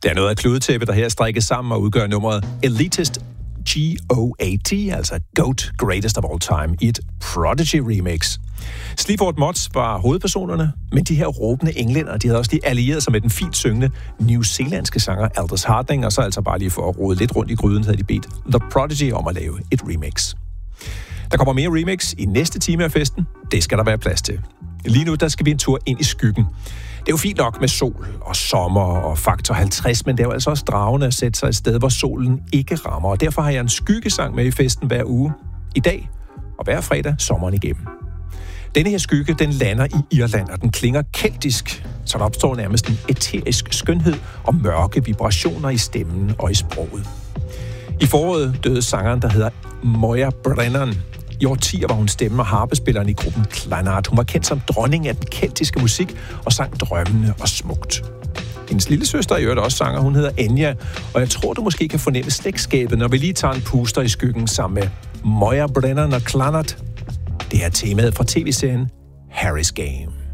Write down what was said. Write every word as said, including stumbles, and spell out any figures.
Det er noget af kludetæppet, der her strækkes sammen og udgør nummeret Elitist G O A T, altså GOAT, Greatest of All Time, i et Prodigy remix. Sleaford Mods var hovedpersonerne, men de her råbende englænder, de havde også lige allieret sig med den fint syngende newzealandske sanger Aldous Harding, og så altså bare lige for at rode lidt rundt i gryden, havde de bedt The Prodigy om at lave et remix. Der kommer mere remix i næste time af festen. Det skal der være plads til. Lige nu, der skal vi en tur ind i skyggen. Det er jo fint nok med sol og sommer og faktor halvtreds, men det er jo altså også dragende at sætte sig et sted, hvor solen ikke rammer. Og derfor har jeg en skyggesang med i festen hver uge. I dag og hver fredag sommeren igennem. Denne her skygge, den lander i Irland, og den klinger keltisk, så der opstår nærmest en æterisk skønhed og mørke vibrationer i stemmen og i sproget. I foråret døde sangeren, der hedder Moya Brennan. I årtier var hun stemme og harpespilleren i gruppen Clanart. Hun var kendt som dronning af den keltiske musik og sang drømmende og smukt. Hendes lille søster i øvrigt også sanger, hun hedder Enya, og jeg tror, du måske kan fornemme slægtskabet, når vi lige tager en puster i skyggen sammen med Moya Brennan og Clanart. Det er temaet fra tv-serien Harry's Game.